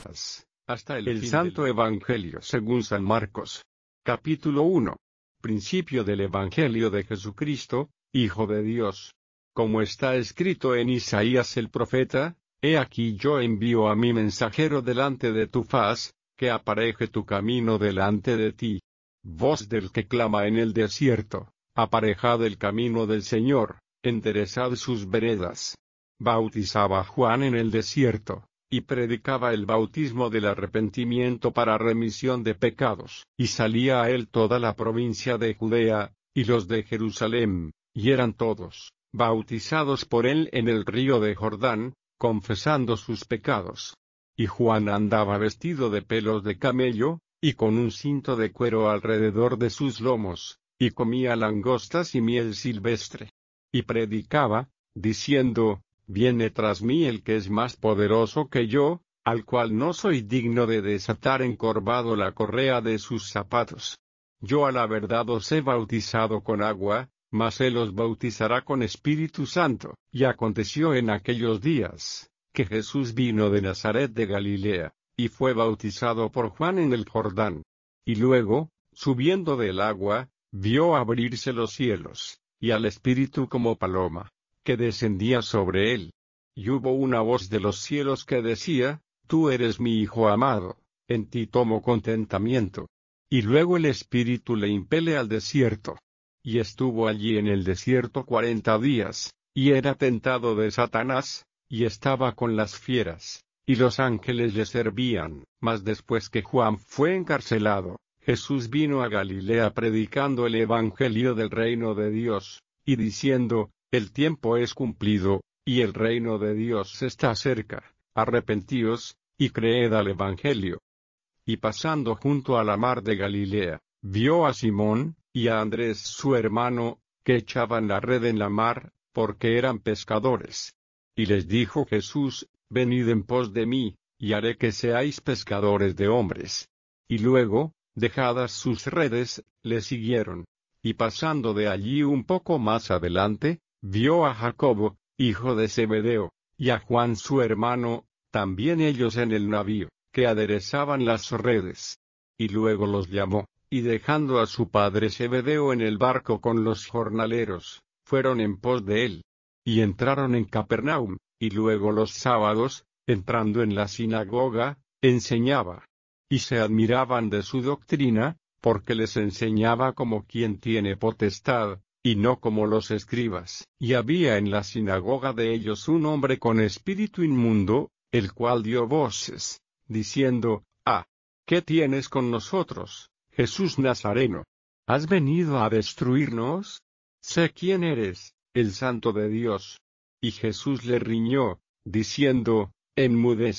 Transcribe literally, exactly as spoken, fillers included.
hasta el, el Santo Evangelio según San Marcos. Capítulo uno. Principio del Evangelio de Jesucristo, Hijo de Dios. Como está escrito en Isaías el profeta: He aquí yo envío a mi mensajero delante de tu faz, que apareje tu camino delante de ti. Voz del que clama en el desierto: aparejad el camino del Señor, enderezad sus veredas. Bautizaba Juan en el desierto, y predicaba el bautismo del arrepentimiento para remisión de pecados, y salía a él toda la provincia de Judea, y los de Jerusalén, y eran todos bautizados por él en el río de Jordán, confesando sus pecados. Y Juan andaba vestido de pelos de camello, y con un cinto de cuero alrededor de sus lomos, y comía langostas y miel silvestre. Y predicaba, diciendo: Viene tras mí el que es más poderoso que yo, al cual no soy digno de desatar encorvado la correa de sus zapatos. Yo a la verdad os he bautizado con agua, mas él os bautizará con Espíritu Santo. Y aconteció en aquellos días, que Jesús vino de Nazaret de Galilea, y fue bautizado por Juan en el Jordán. Y luego, subiendo del agua, vio abrirse los cielos, y al Espíritu como paloma, que descendía sobre él. Y hubo una voz de los cielos que decía: Tú eres mi Hijo amado, en ti tomo contentamiento. Y luego el Espíritu le impele al desierto. Y estuvo allí en el desierto cuarenta días, y era tentado de Satanás, y estaba con las fieras, y los ángeles le servían. Mas después que Juan fue encarcelado, Jesús vino a Galilea predicando el Evangelio del reino de Dios, y diciendo: El tiempo es cumplido, y el reino de Dios está cerca, arrepentíos, y creed al Evangelio. Y pasando junto a la mar de Galilea, vio a Simón, y a Andrés su hermano, que echaban la red en la mar, porque eran pescadores. Y les dijo Jesús: Venid en pos de mí, y haré que seáis pescadores de hombres. Y luego, dejadas sus redes, le siguieron. Y pasando de allí un poco más adelante, vio a Jacobo, hijo de Zebedeo, y a Juan su hermano, también ellos en el navío, que aderezaban las redes. Y luego los llamó, y dejando a su padre Zebedeo en el barco con los jornaleros, fueron en pos de él. Y entraron en Capernaum, y luego los sábados, entrando en la sinagoga, enseñaba. Y se admiraban de su doctrina, porque les enseñaba como quien tiene potestad, y no como los escribas. Y había en la sinagoga de ellos un hombre con espíritu inmundo, el cual dio voces, diciendo: Ah, ¿qué tienes con nosotros, Jesús Nazareno? ¿Has venido a destruirnos? Sé quién eres, el Santo de Dios. Y Jesús le riñó, diciendo: Enmudece.